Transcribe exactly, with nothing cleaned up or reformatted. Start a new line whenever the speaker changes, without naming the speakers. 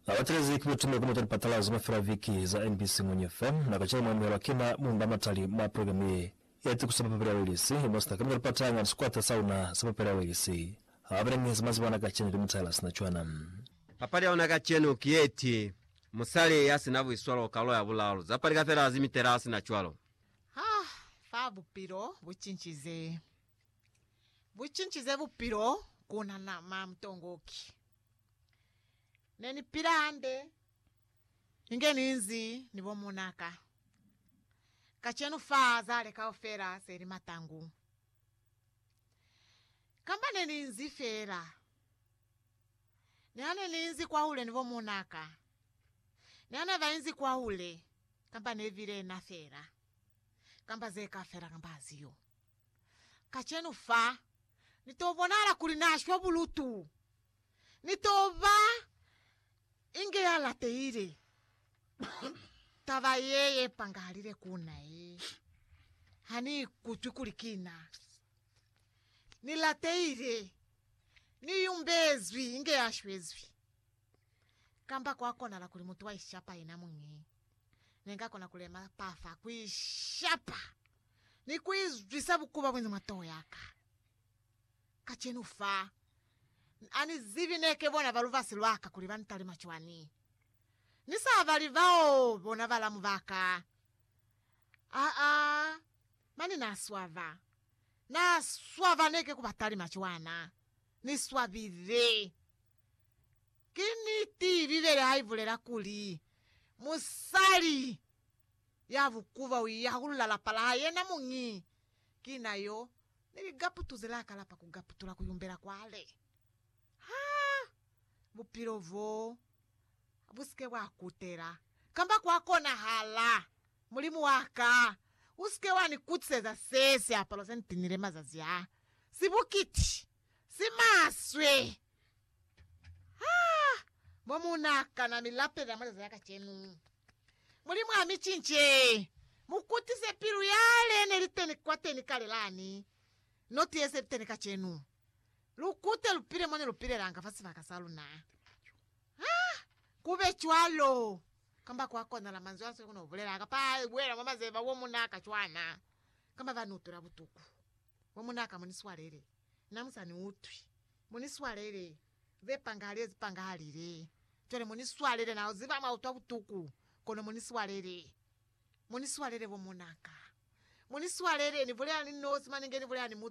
Abaterezi k'ubutumwa bw'umutoni patalazo mafira viki za N B C Munye F M na kachana mwami wakina munda matali ma programu ye yati kusaba papira welisi mosta kamila patanga squata sauna saba papira welisi abrengi zimazibana kachene limutala sinachwana
papali ona kachene kieti musale yasi nabu iswalo kalo ya bulalo zapali kafera azimi terasi na chwalo
ah fa bupiro buchinchize buchinchize bupiro kuna na mamtongoki neni pirande ingeni inzi nibo munaka kachenu faza le kaofera seri matangu kamba neni inzi fera nene ninzi kwa ule nibo munaka nene vainzi kwa ule kamba nevire na fera kamba zeka fera kamba azio kachenu fa nitobonara kulinashwa bulutu nitoba inge ya lateire tava yeye pangalire kuna ye hani kutukulikina ni lateire ni yumbezwi inge ya shwezwi kamba kwa kona la kulimutu wa ishapa ina mungi nenga kona kulema pafa kuishapa ni kuizwi sabu kuba mwenzi mato yaka kachenu fa ani zivi neke bona valuvasi lwaka kulivani tali machwani nisa vali vao bona vala mvaka a a mani naswava naswava neke kubatali machwana niswavire kiniti vivele haivulera kuli musali yavukuva uyahulula la pala yena mungi kinayo niligaputuzela kala pa kugaputula kuyumbera kwale ha bupirovo busike wakutera kamba kwakona hala mulimu waka usike wani kutseza sese apalo sentinire mazazia sibukiti simaswe ha momunaka na milape da mazaza yaka chenu mulimu amichinche mukutise piru yale neliteni kwateni kalelani noti ese teni kachenu lukute lupire mwane lupire ranga fasi vakasaluna ah kube chwalo kamba kwako na la manzo yase kuno vulera akapa bwera mama zeva wo munaka chwana kamba vanutura butuku wo munaka muniswalere namusani utwi muniswalere ve pangale zipangalire tole muniswalere na uziva mautwa butuku kono muniswalere muniswalere wo munaka muniswalere ni vulera ni nosi maningeni vulera ni